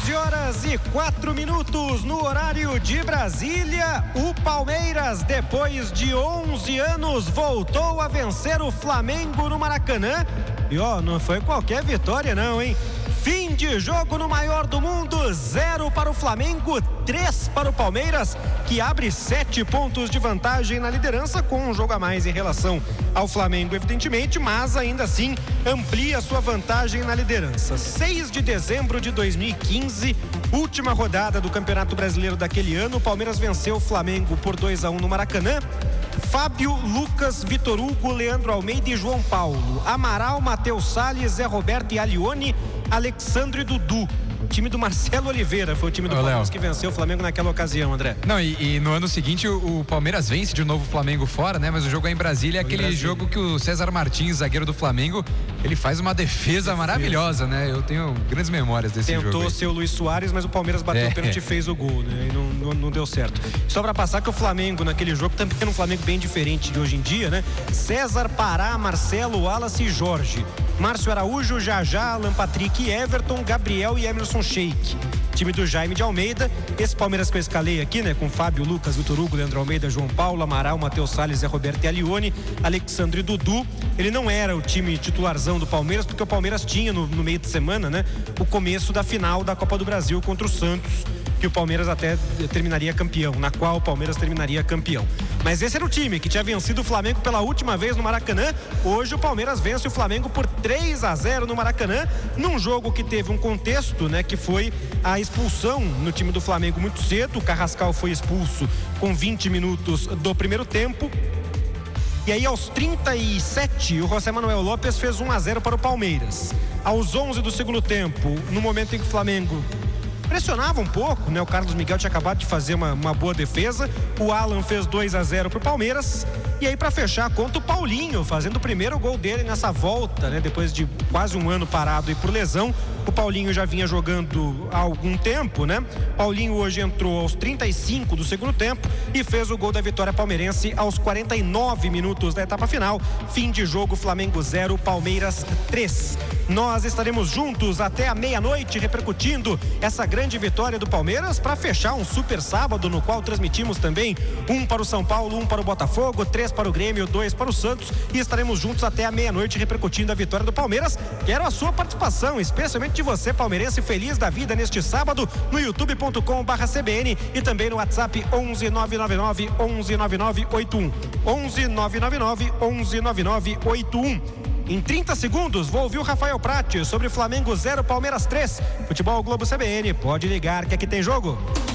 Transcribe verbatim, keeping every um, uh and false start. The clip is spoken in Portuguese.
doze horas e quatro minutos no horário de Brasília. O Palmeiras, depois de onze anos, voltou a vencer o Flamengo no Maracanã. E ó, não foi qualquer vitória não, hein? Fim de jogo no maior do mundo, zero para o Flamengo, três para o Palmeiras, que abre sete pontos de vantagem na liderança, com um jogo a mais em relação ao Flamengo, evidentemente, mas ainda assim amplia sua vantagem na liderança. seis de dezembro de dois mil e quinze, última rodada do Campeonato Brasileiro daquele ano, o Palmeiras venceu o Flamengo por dois a um no Maracanã. Fábio, Lucas, Vitor Hugo, Leandro Almeida e João Paulo, Amaral, Matheus Salles, Zé Roberto e Alione, Alexandre e Dudu. O time do Marcelo Oliveira foi o time do Ô, Palmeiras Léo. que venceu o Flamengo naquela ocasião, André. Não, e, e no ano seguinte o, o Palmeiras vence de novo o Flamengo fora, né? Mas o jogo é em Brasília, é aquele Brasília. jogo que o César Martins, zagueiro do Flamengo, ele faz uma defesa, defesa. maravilhosa, né? Eu tenho grandes memórias desse Tentou jogo. Tentou ser o Luiz Soares, mas o Palmeiras bateu é. o pênalti e fez o gol, né? E não, não, não deu certo. Só pra passar que o Flamengo naquele jogo também era um Flamengo bem diferente de hoje em dia, né? César, Pará, Marcelo, Wallace e Jorge. Márcio Araújo, Jajá, Alan Patrick, Everton, Gabriel e Emerson Sheik. Time do Jaime de Almeida. Esse Palmeiras que eu escalei aqui, né? Com Fábio, Lucas, Vitor Hugo, Leandro Almeida, João Paulo, Amaral, Matheus Salles, Zé Roberto e Alione, Alexandre e Dudu. Ele não era o time titularzão do Palmeiras, porque o Palmeiras tinha no, no meio de semana, né? O começo da final da Copa do Brasil contra o Santos, que o Palmeiras até terminaria campeão, na qual o Palmeiras terminaria campeão. Mas esse era o time que tinha vencido o Flamengo pela última vez no Maracanã. Hoje o Palmeiras vence o Flamengo por três a zero no Maracanã, num jogo que teve um contexto, né, que foi a expulsão no time do Flamengo muito cedo. O Carrascal foi expulso com vinte minutos do primeiro tempo. E aí aos trinta e sete, o José Manuel Lopes fez um a zero para o Palmeiras. Aos onze do segundo tempo, no momento em que o Flamengo pressionava um pouco, né? O Carlos Miguel tinha acabado de fazer uma, uma boa defesa. O Alan fez dois a zero pro Palmeiras. E aí, para fechar a conta, o Paulinho fazendo o primeiro gol dele nessa volta, né? Depois de quase um ano parado aí por lesão. O Paulinho já vinha jogando há algum tempo, né? Paulinho hoje entrou aos trinta e cinco do segundo tempo e fez o gol da vitória palmeirense aos quarenta e nove minutos da etapa final. Fim de jogo, Flamengo zero, Palmeiras três. Nós estaremos juntos até a meia-noite repercutindo essa grande vitória do Palmeiras para fechar um super sábado, no qual transmitimos também um para o São Paulo, um para o Botafogo, três para o Grêmio, dois para o Santos, e estaremos juntos até a meia-noite repercutindo a vitória do Palmeiras. Quero a sua participação, especialmente de você, palmeirense, feliz da vida neste sábado, no youtube ponto com barra C B N e também no WhatsApp onze nove nove nove onze nove nove oito um. onze nove nove nove onze nove nove oito um. Em trinta segundos, vou ouvir o Rafael Prati sobre Flamengo zero, Palmeiras três. Futebol Globo C B N, pode ligar que aqui tem jogo.